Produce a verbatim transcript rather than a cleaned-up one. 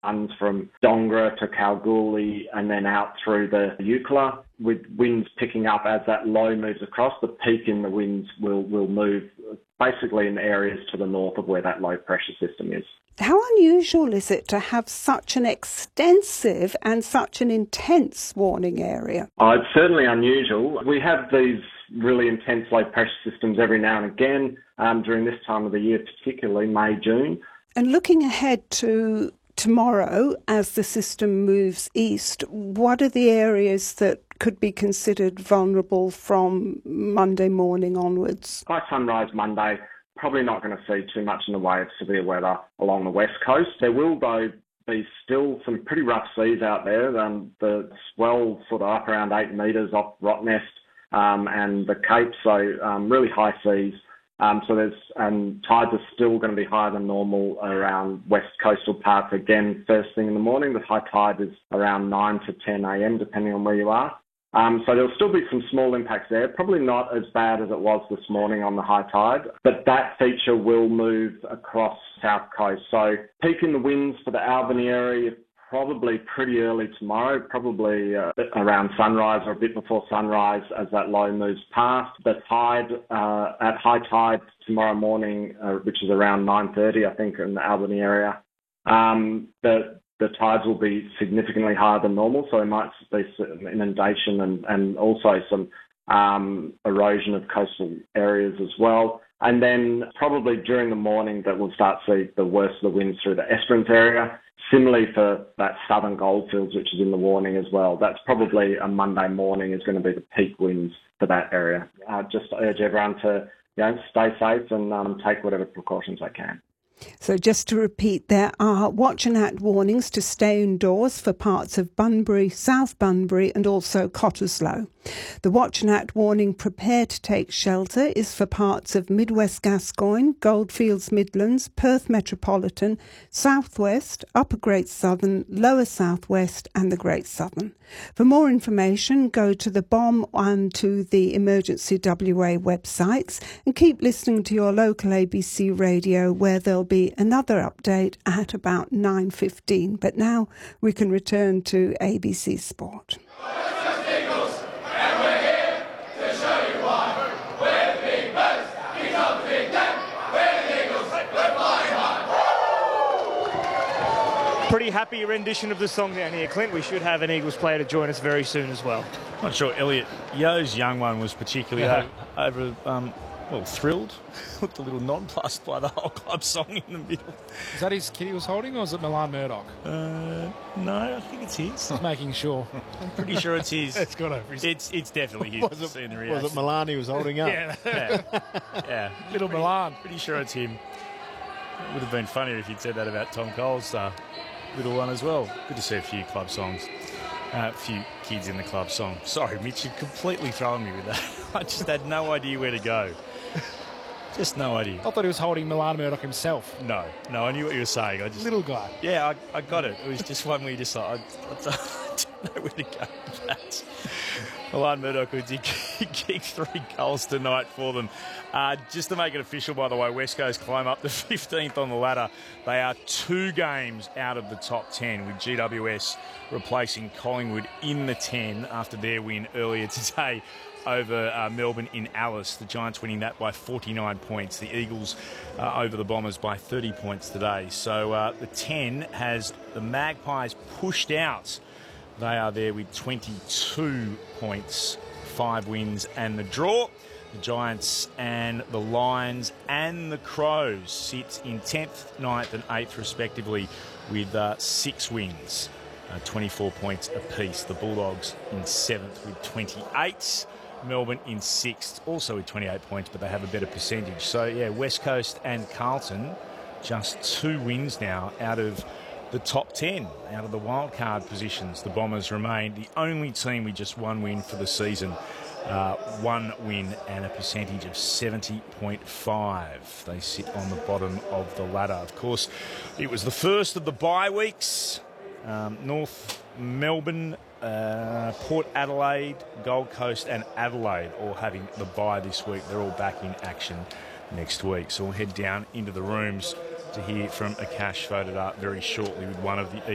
runs from Dongra to Kalgoorlie and then out through the Eucla, with winds picking up as that low moves across. The peak in the winds will, will move basically in areas to the north of where that low pressure system is. How unusual is it to have such an extensive and such an intense warning area? Oh, it's certainly unusual. We have these really intense low pressure systems every now and again um, during this time of the year, particularly May, June. And looking ahead to tomorrow, as the system moves east, what are the areas that could be considered vulnerable from Monday morning onwards? By sunrise Monday, probably not going to see too much in the way of severe weather along the west coast. There will, though, be still some pretty rough seas out there. Um, the swell sort of up around eight metres off Rottnest um, and the Cape, so um, really high seas. Um, so there's um, tides are still going to be higher than normal around west coastal parts. Again, first thing in the morning, the high tide is around nine to ten a.m. depending on where you are. Um, so there'll still be some small impacts there, probably not as bad as it was this morning on the high tide, but that feature will move across south coast. So peak in the winds for the Albany area, probably pretty early tomorrow, probably uh, around sunrise or a bit before sunrise as that low moves past. The tide uh, at high tide tomorrow morning, uh, which is around nine thirty, I think, in the Albany area, um, the the tides will be significantly higher than normal, so there might be some inundation and, and also some um, erosion of coastal areas as well. And then probably during the morning that we'll start to see the worst of the winds through the Esperance area. Similarly for that southern goldfields, which is in the warning as well. That's probably a Monday morning is going to be the peak winds for that area. Uh, just urge everyone to you know, stay safe and um, take whatever precautions they can. So just to repeat, there are watch and act warnings to stay indoors for parts of Bunbury, South Bunbury and also Cottesloe. The watch and act warning prepare to take shelter is for parts of Midwest Gascoyne, Goldfields Midlands, Perth Metropolitan, Southwest, Upper Great Southern, Lower Southwest and the Great Southern. For more information, go to the B O M and to the Emergency W A websites and keep listening to your local A B C radio where there'll be another update at about nine fifteen. But now we can return to A B C Sport. Pretty happy rendition of the song down here, Clint. We should have an Eagles player to join us very soon as well. Not sure Elliot Yo's young one was particularly Yeah. over, over um, well, thrilled. Looked a little nonplussed by the whole club song in the middle. Is that his kid he was holding, or is it Milan Murdoch? Uh, no, I think it's his. Just making sure. I'm pretty sure it's his. It's got to. It's it's definitely his. Was it, Seeing the was reaction. it Milan he was holding up? Yeah. Yeah, yeah. Little pretty, Milan. Pretty sure it's him. It would have been funnier if you'd said that about Tom Cole's uh, little one as well. Good to see a few club songs. Uh, a few kids in the club song. Sorry, Mitch, you're completely throwing me with that. I just had no idea where to go. Just no idea. I thought he was holding Milan Murdoch himself. No, no, I knew what you were saying. I just Little guy. Yeah, I, I got it. It was just one where you just like, I, I don't know where to go with that. Milan Murdoch, who did kick three goals tonight for them. Uh, just to make it official, by the way, West Coast climb up to fifteenth on the ladder. They are two games out of the top ten, with G W S replacing Collingwood in the ten after their win earlier today over uh, Melbourne in Alice. The Giants winning that by forty-nine points. The Eagles uh, over the Bombers by thirty points today. So uh, the ten has the Magpies pushed out. They are there with twenty-two points, five wins and the draw. The Giants and the Lions and the Crows sit in tenth, ninth and eighth respectively with uh, six wins, uh, twenty-four points apiece. The Bulldogs in seventh with twenty-eight. Melbourne in sixth, also with twenty-eight points, but they have a better percentage. So, yeah, West Coast and Carlton just two wins now out of the top ten, out of the wildcard positions. The Bombers remain the only team with just one win for the season. Uh, one win and a percentage of seventy point five. They sit on the bottom of the ladder. Of course, it was the first of the bye weeks. Um, North Melbourne, uh, Port Adelaide, Gold Coast and Adelaide all having the bye this week. They're all back in action next week. So we'll head down into the rooms to hear from Akash Vodadar very shortly with one of the